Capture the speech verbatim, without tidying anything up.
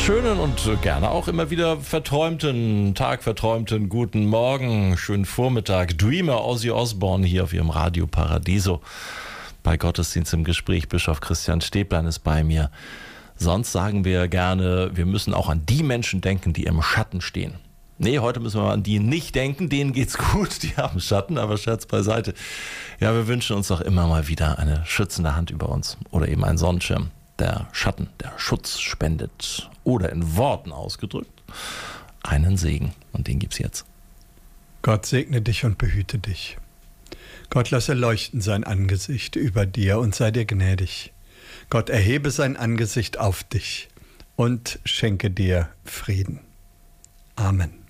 Schönen und gerne auch immer wieder verträumten Tag, verträumten guten Morgen, schönen Vormittag. Dreamer Ozzy Osbourne hier auf Ihrem Radio Paradiso. Bei Gottesdienst im Gespräch, Bischof Christian Stäblein ist bei mir. Sonst sagen wir gerne, wir müssen auch an die Menschen denken, die im Schatten stehen. Nee, heute müssen wir an die nicht denken, denen geht's gut, die haben Schatten, aber Scherz beiseite. Ja, wir wünschen uns doch immer mal wieder eine schützende Hand über uns oder eben einen Sonnenschirm, der Schatten, der Schutz spendet oder in Worten ausgedrückt einen Segen. Und den gibt's jetzt. Gott segne dich und behüte dich. Gott lasse leuchten sein Angesicht über dir und sei dir gnädig. Gott erhebe sein Angesicht auf dich und schenke dir Frieden. Amen.